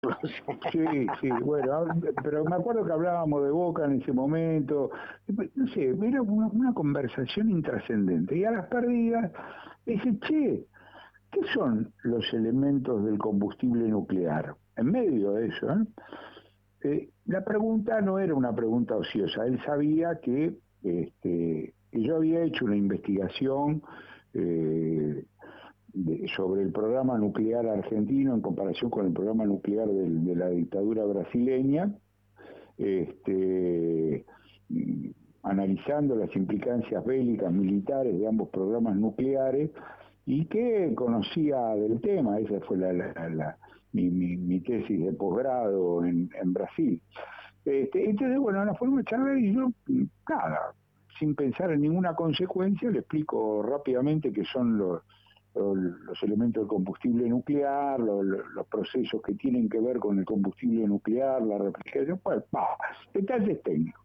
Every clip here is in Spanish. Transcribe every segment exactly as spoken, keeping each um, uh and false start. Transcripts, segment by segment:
Sí, sí, bueno, pero me acuerdo que hablábamos de Boca en ese momento, no sé, era una, una conversación intrascendente. Y a las perdidas, dice, che, ¿qué son los elementos del combustible nuclear? En medio de eso, ¿eh? Eh, la pregunta no era una pregunta ociosa, él sabía que, este, que yo había hecho una investigación eh, de, sobre el programa nuclear argentino en comparación con el programa nuclear de, de la dictadura brasileña, este, analizando las implicancias bélicas militares de ambos programas nucleares y que conocía del tema. Esa fue la, la, la, mi, mi, mi, tesis de posgrado en, en Brasil. Este, entonces, bueno, nos fuimos a charlar y yo, nada, sin pensar en ninguna consecuencia, le explico rápidamente qué son los, los, los elementos del combustible nuclear, los, los procesos que tienen que ver con el combustible nuclear, la refrigeración, pues, bah, detalles técnicos.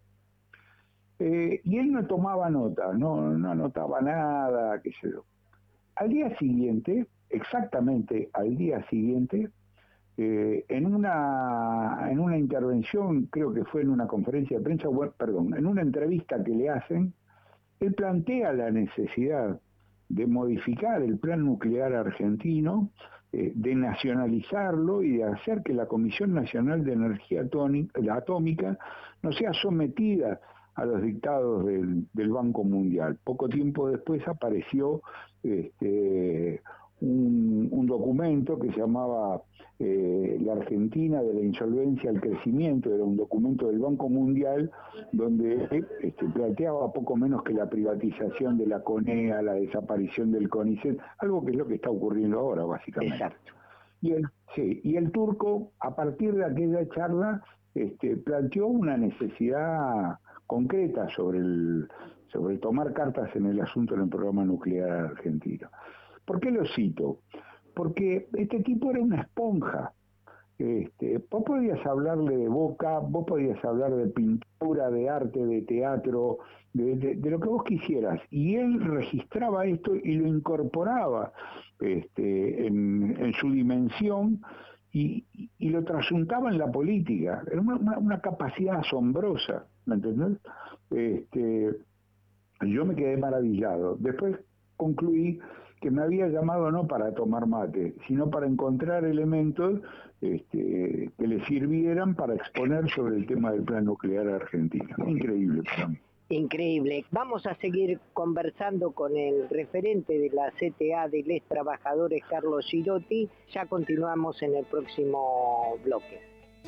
Eh, y él no tomaba nota, no, no anotaba nada, qué sé yo. Al día siguiente, exactamente al día siguiente, eh, en una en una intervención, creo que fue en una conferencia de prensa, bueno, perdón, en una entrevista que le hacen, él plantea la necesidad de modificar el plan nuclear argentino, eh, de nacionalizarlo y de hacer que la Comisión Nacional de Energía Atómica no sea sometida a los dictados del, del Banco Mundial. Poco tiempo después apareció este, un, un documento que se llamaba eh, La Argentina de la Insolvencia al Crecimiento, era un documento del Banco Mundial donde este, planteaba poco menos que la privatización de la CONEA, la desaparición del CONICET, algo que es lo que está ocurriendo ahora básicamente. Exacto. Y el, sí, y el turco, a partir de aquella charla, este, planteó una necesidad concreta sobre el sobre tomar cartas en el asunto en el programa nuclear argentino. ¿Por qué lo cito? Porque este tipo era una esponja. Este, vos podías hablarle de Boca, vos podías hablar de pintura, de arte, de teatro, de, de, de lo que vos quisieras, y él registraba esto y lo incorporaba este, en, en su dimensión y, y lo trasuntaba en la política. Era una, una, una capacidad asombrosa, ¿me entendés? Este, yo me quedé maravillado. Después concluí que me había llamado no para tomar mate, sino para encontrar elementos este, que le sirvieran para exponer sobre el tema del plan nuclear argentino. Increíble para mí. Increíble. Vamos a seguir conversando con el referente de la C T A de Les Trabajadores, Carlos Girotti. Ya continuamos en el próximo bloque.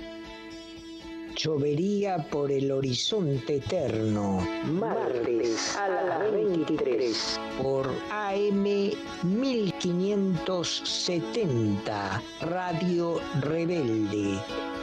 Llovería por el horizonte eterno, martes a las veintitrés, por A M mil quinientos setenta, Radio Rebelde.